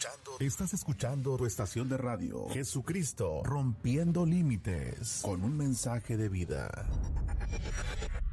Estás escuchando tu estación de radio, Jesucristo Rompiendo Límites, con un mensaje de vida.